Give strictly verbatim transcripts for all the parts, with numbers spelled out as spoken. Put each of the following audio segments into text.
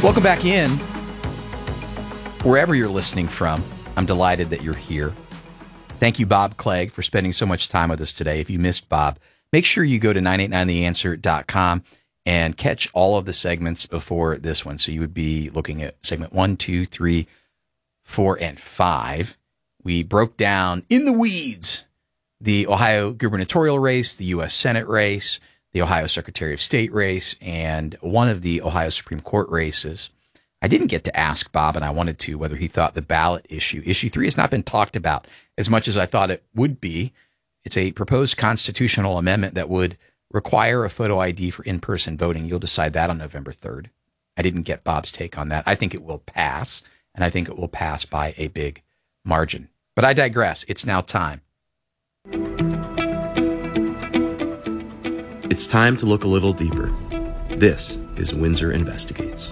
Welcome back in. Wherever you're listening from, I'm delighted that you're here. Thank you, Bob Clegg, for spending so much time with us today. If you missed Bob, make sure you go to nine eight nine the answer dot com and catch all of the segments before this one. So you would be looking at segment one, two, three, four, and five. We broke down in the weeds the Ohio gubernatorial race, the U S Senate race, the Ohio Secretary of State race, and one of the Ohio Supreme Court races. I didn't get to ask Bob, and I wanted to, whether he thought the ballot issue, issue three, has not been talked about as much as I thought it would be. It's a proposed constitutional amendment that would require a photo I D for in-person voting. You'll decide that on November third. I didn't get Bob's take on that. I think it will pass, and I think it will pass by a big margin. But I digress. It's now time. It's time to look a little deeper. This is Windsor Investigates.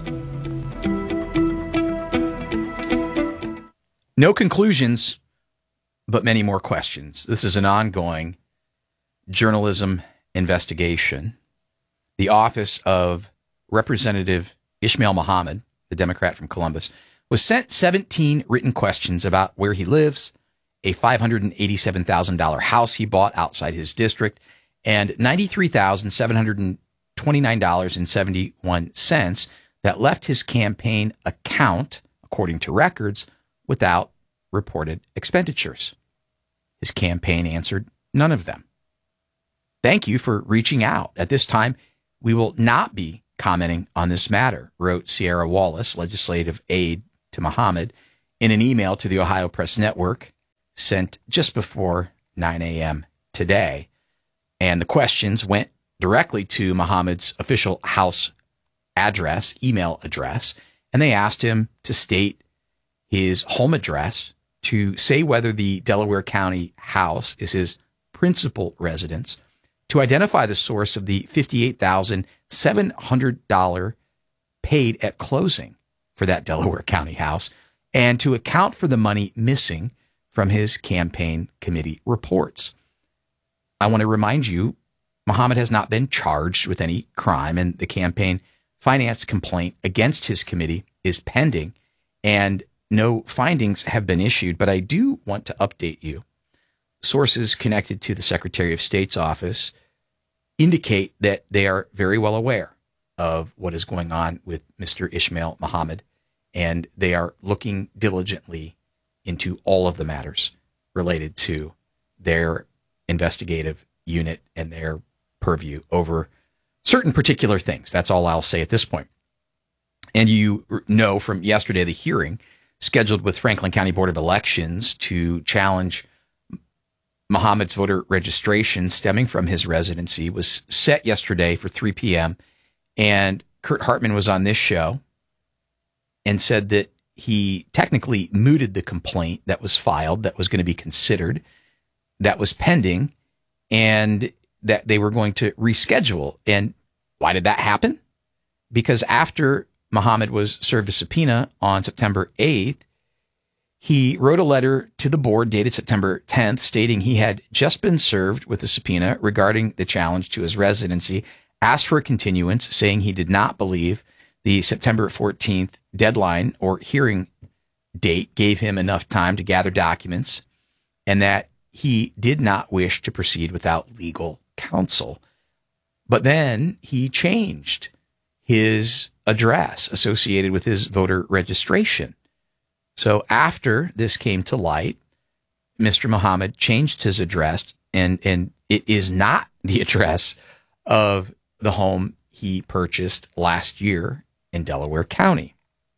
No conclusions, but many more questions. This is an ongoing journalism investigation. The office of Representative Ishmael Muhammad, the Democrat from Columbus, was sent seventeen written questions about where he lives, a five hundred eighty-seven thousand dollars house he bought outside his district, and ninety-three thousand seven hundred twenty-nine dollars and seventy-one cents that left his campaign account, according to records, without reported expenditures. His campaign answered none of them. Thank you for reaching out. At this time, we will not be commenting on this matter, wrote Sierra Wallace, legislative aide to Muhammad, in an email to the Ohio Press Network sent just before nine a.m. today. And the questions went directly to Muhammad's official house address, email address, and they asked him to state his home address, to say whether the Delaware County house is his principal residence, to identify the source of the fifty-eight thousand seven hundred dollars paid at closing for that Delaware County house, and to account for the money missing from his campaign committee reports. I want to remind you, Muhammad has not been charged with any crime, and the campaign finance complaint against his committee is pending, and no findings have been issued. But I do want to update you. Sources connected to the Secretary of State's office indicate that they are very well aware of what is going on with Mister Ishmael Muhammad, and they are looking diligently into all of the matters related to their investigative unit and their purview over certain particular things. That's all I'll say at this point. And you know from yesterday, the hearing scheduled with Franklin County Board of Elections to challenge Muhammad's voter registration stemming from his residency was set yesterday for three p.m. And Kurt Hartman was on this show and said that he technically mooted the complaint that was filed, that was going to be considered, that was pending, and that they were going to reschedule. And why did that happen? Because after Muhammad was served a subpoena on September eighth, he wrote a letter to the board dated September tenth stating he had just been served with a subpoena regarding the challenge to his residency, asked for a continuance, saying he did not believe the September fourteenth deadline or hearing date gave him enough time to gather documents, and that he did not wish to proceed without legal counsel. But then he changed his address associated with his voter registration. So after this came to light, Mister Muhammad changed his address, and, and it is not the address of the home he purchased last year in Delaware County.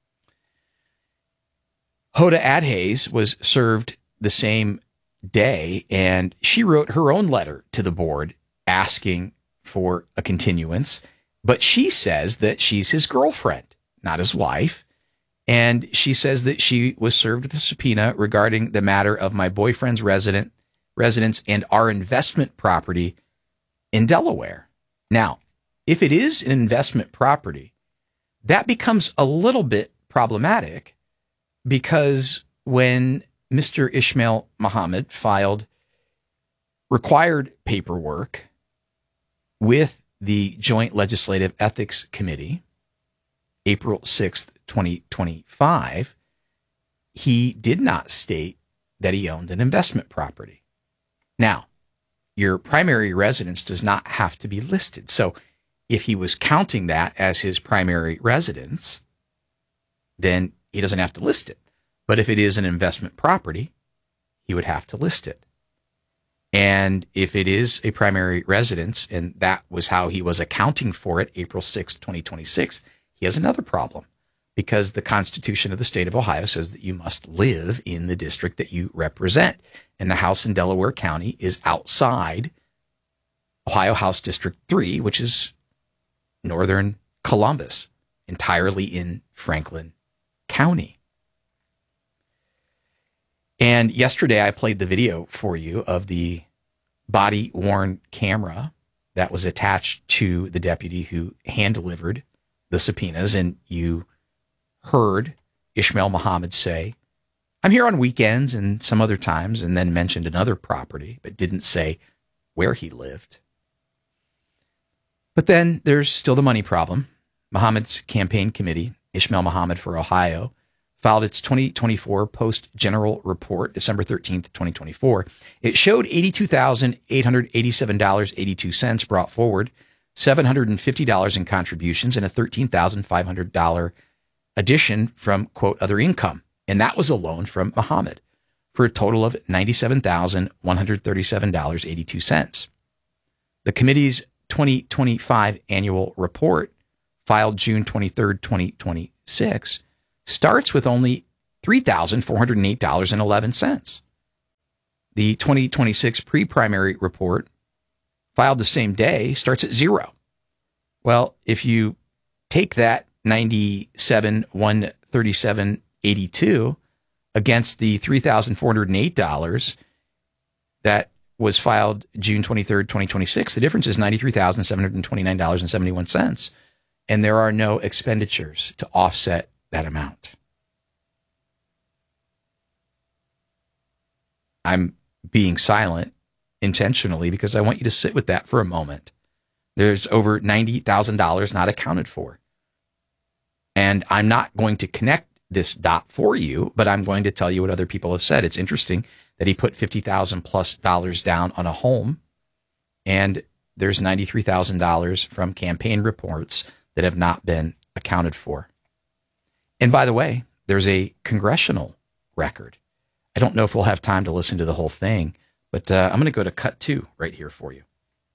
Hoda Adhaze was served the same day, and she wrote her own letter to the board asking for a continuance, but she says that she's his girlfriend, not his wife. And she says that she was served with a subpoena regarding the matter of my boyfriend's resident residence and our investment property in Delaware. Now, if it is an investment property, that becomes a little bit problematic, because when Mister Ishmael Muhammad filed required paperwork with the Joint Legislative Ethics Committee April sixth, twenty twenty-five, he did not state that he owned an investment property. Now, your primary residence does not have to be listed. So if he was counting that as his primary residence, then he doesn't have to list it. But if it is an investment property, he would have to list it. And if it is a primary residence, and that was how he was accounting for it, April sixth, twenty twenty-six, he has another problem, because the Constitution of the state of Ohio says that you must live in the district that you represent. And the house in Delaware County is outside Ohio House District three, which is northern Columbus, entirely in Franklin County. And yesterday I played the video for you of the body-worn camera that was attached to the deputy who hand-delivered the subpoenas, and you heard Ishmael Muhammad say, "I'm here on weekends and some other times," and then mentioned another property, but didn't say where he lived. But then there's still the money problem. Muhammad's campaign committee, Ishmael Muhammad for Ohio, filed its twenty twenty-four Post-General Report, December thirteenth, twenty twenty-four. It showed eighty-two thousand eight hundred eighty-seven dollars and eighty-two cents brought forward, seven hundred fifty dollars in contributions, and a thirteen thousand five hundred dollars addition from, quote, other income. And that was a loan from Muhammad for a total of ninety-seven thousand one hundred thirty-seven dollars and eighty-two cents. The committee's twenty twenty-five annual report, filed June twenty-third, twenty twenty-six, starts with only three thousand four hundred eight dollars and eleven cents. The twenty twenty-six pre-primary report, filed the same day, starts at zero. Well, if you take that ninety-seven thousand one hundred thirty-seven dollars and eighty-two cents against the three thousand four hundred eight dollars that was filed June twenty-third, twenty twenty-six, the difference is ninety-three thousand seven hundred twenty-nine dollars and seventy-one cents. And there are no expenditures to offset that amount. I'm being silent intentionally because I want you to sit with that for a moment. There's over ninety thousand dollars not accounted for. And I'm not going to connect this dot for you, but I'm going to tell you what other people have said. It's interesting that he put fifty thousand plus dollars down on a home, and there's ninety-three thousand dollars from campaign reports that have not been accounted for. And by the way, there's a congressional record. I don't know if we'll have time to listen to the whole thing, but uh, I'm going to go to cut two right here for you.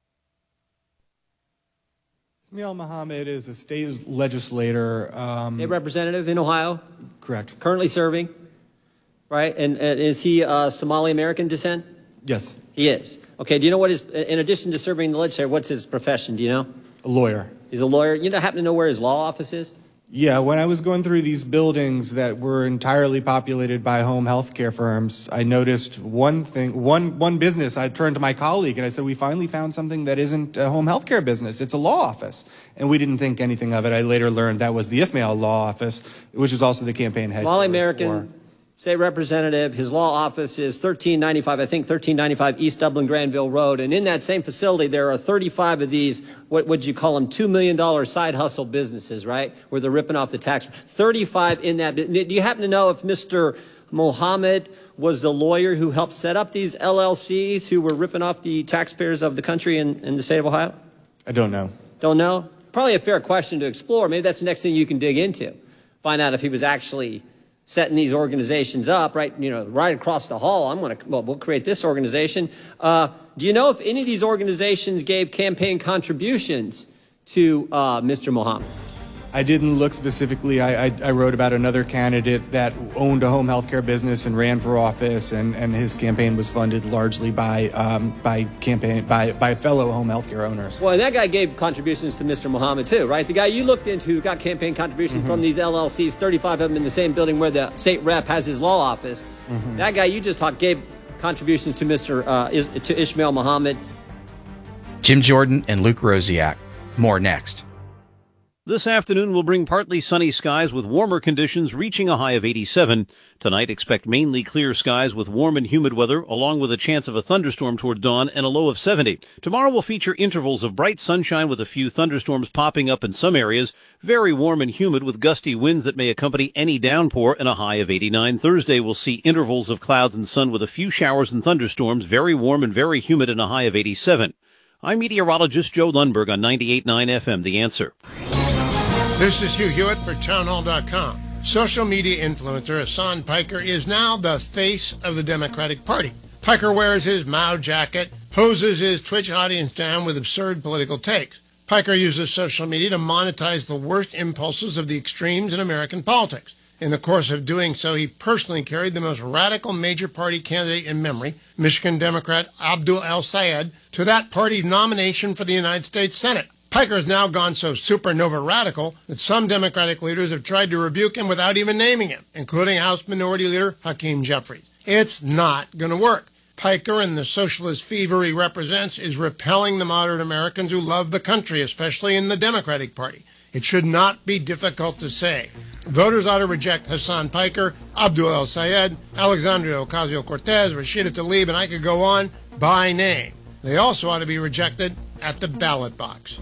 Ishmael Muhammad is a state legislator. Um, state representative in Ohio. Correct. Currently serving, right? And, and is he uh, Somali-American descent? Yes. He is. Okay, do you know what his, in addition to serving in the legislature, what's his profession? Do you know? A lawyer. He's a lawyer. You know, happen to know where his law office is? Yeah, when I was going through these buildings that were entirely populated by home health care firms, I noticed one thing, one one business. I turned to my colleague and I said, we finally found something that isn't a home health care business. It's a law office. And we didn't think anything of it. I later learned that was the Ishmael Law Office, which is also the campaign headquarters. Somali-American state representative. His law office is thirteen ninety-five, I think thirteen ninety-five East Dublin Granville Road. And in that same facility, there are thirty-five of these, what would you call them, two million dollar side hustle businesses, right? Where they're ripping off the tax. thirty-five in that. Do you happen to know if Mister Muhammad was the lawyer who helped set up these L L Cs who were ripping off the taxpayers of the country in, in the state of Ohio? I don't know. Don't know? Probably a fair question to explore. Maybe that's the next thing you can dig into. Find out if he was actually setting these organizations up, right, you know, right across the hall. I'm going to, well, we'll create this organization. Uh, do you know if any of these organizations gave campaign contributions to uh, Mister Muhammad? I didn't look specifically. I, I, I wrote about another candidate that owned a home health care business and ran for office, and, and his campaign was funded largely by um, by campaign by, by fellow home health care owners. Well, and that guy gave contributions to Mister Muhammad too, right? The guy you looked into who got campaign contributions mm-hmm. from these L L Cs, thirty-five of them in the same building where the state rep has his law office. Mm-hmm. That guy you just talked gave contributions to Mister Uh, is, to Ishmael Muhammad. Jim Jordan and Luke Rosiak. More next. This afternoon will bring partly sunny skies with warmer conditions reaching a high of eighty-seven. Tonight, expect mainly clear skies with warm and humid weather, along with a chance of a thunderstorm toward dawn and a low of seventy. Tomorrow will feature intervals of bright sunshine with a few thunderstorms popping up in some areas. Very warm and humid with gusty winds that may accompany any downpour and a high of eighty-nine. Thursday will see intervals of clouds and sun with a few showers and thunderstorms. Very warm and very humid and a high of eighty-seven. I'm meteorologist Joe Lundberg on ninety-eight point nine F M, The Answer. This is Hugh Hewitt for townhall dot com. Social media influencer Hassan Piker is now the face of the Democratic Party. Piker wears his Mao jacket, hoses his Twitch audience down with absurd political takes. Piker uses social media to monetize the worst impulses of the extremes in American politics. In the course of doing so, he personally carried the most radical major party candidate in memory, Michigan Democrat Abdul El-Sayed, to that party's nomination for the United States Senate. Piker has now gone so supernova radical that some Democratic leaders have tried to rebuke him without even naming him, including House Minority Leader Hakeem Jeffries. It's not going to work. Piker and the socialist fever he represents is repelling the moderate Americans who love the country, especially in the Democratic Party. It should not be difficult to say. Voters ought to reject Hassan Piker, Abdul El-Sayed, Alexandria Ocasio-Cortez, Rashida Tlaib, and I could go on by name. They also ought to be rejected at the ballot box.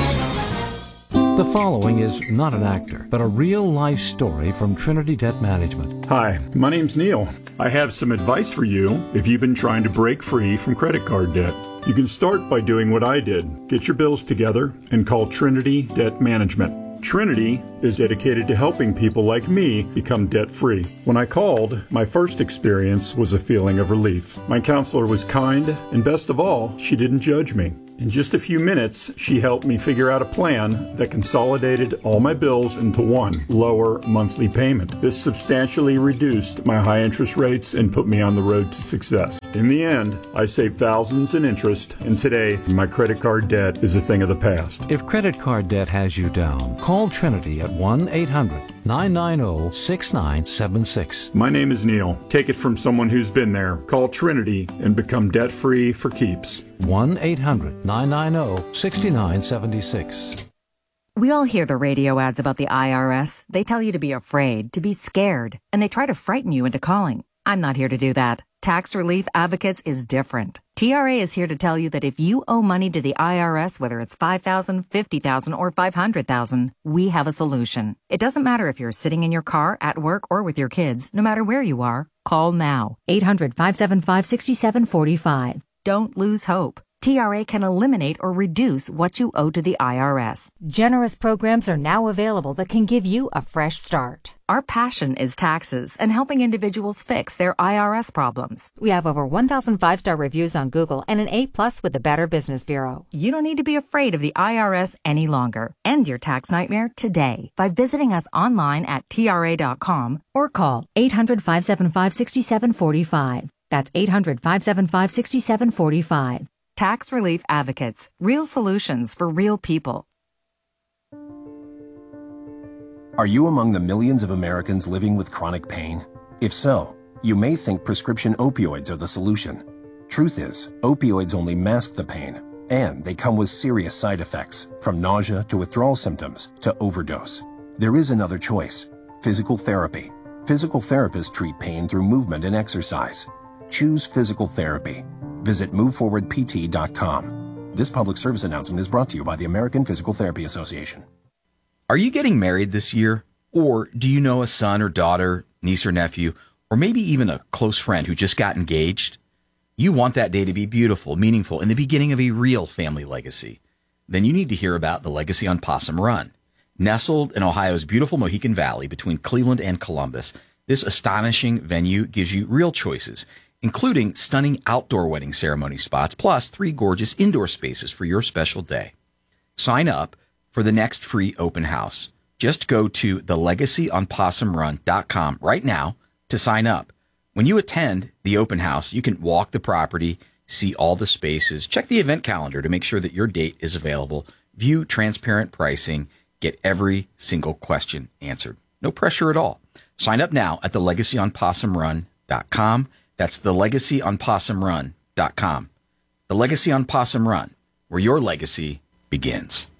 The following is not an actor, but a real-life story from Trinity Debt Management. Hi, my name's Neil. I have some advice for you if you've been trying to break free from credit card debt. You can start by doing what I did. Get your bills together and call Trinity Debt Management. Trinity is dedicated to helping people like me become debt-free. When I called, my first experience was a feeling of relief. My counselor was kind, and best of all, she didn't judge me. In just a few minutes, she helped me figure out a plan that consolidated all my bills into one lower monthly payment. This substantially reduced my high interest rates and put me on the road to success. In the end, I saved thousands in interest, and today, my credit card debt is a thing of the past. If credit card debt has you down, call Trinity at one eight hundred nine nine zero six nine seven six. My name is Neil. Take it from someone who's been there. Call Trinity and become debt-free for keeps. one eight hundred nine nine zero six nine seven six. We all hear the radio ads about the I R S. They tell you to be afraid, to be scared, and they try to frighten you into calling. I'm not here to do that. Tax Relief Advocates is different. T R A is here to tell you that if you owe money to the I R S, whether it's five thousand dollars, fifty thousand dollars, or five hundred thousand dollars, we have a solution. It doesn't matter if you're sitting in your car, at work, or with your kids. No matter where you are, call now. eight hundred five seven five six seven four five. Don't lose hope. T R A can eliminate or reduce what you owe to the I R S. Generous programs are now available that can give you a fresh start. Our passion is taxes and helping individuals fix their I R S problems. We have over one thousand five-star reviews on Google and an A plus with the Better Business Bureau. You don't need to be afraid of the I R S any longer. End your tax nightmare today by visiting us online at T R A dot com or call eight hundred five seven five six seven four five. That's eight hundred five seven five six seven four five. Tax Relief Advocates. Real solutions for real people. Are you among the millions of Americans living with chronic pain? If so, you may think prescription opioids are the solution. Truth is, opioids only mask the pain, and they come with serious side effects, from nausea to withdrawal symptoms to overdose. There is another choice: physical therapy. Physical therapists treat pain through movement and exercise. Choose physical therapy. Visit move forward P T dot com. This public service announcement is brought to you by the American Physical Therapy Association. Are you getting married this year? Or do you know a son or daughter, niece or nephew, or maybe even a close friend who just got engaged? You want that day to be beautiful, meaningful, and the beginning of a real family legacy. Then you need to hear about the Legacy on Possum Run. Nestled in Ohio's beautiful Mohican Valley between Cleveland and Columbus, this astonishing venue gives you real choices, including stunning outdoor wedding ceremony spots, plus three gorgeous indoor spaces for your special day. Sign up for the next free open house. Just go to the legacy on possum run dot com right now to sign up. When you attend the open house, you can walk the property, see all the spaces, check the event calendar to make sure that your date is available, view transparent pricing, get every single question answered. No pressure at all. Sign up now at the legacy on possum run dot com. That's the legacy on possum run dot com. The Legacy on Possum Run, where your legacy begins.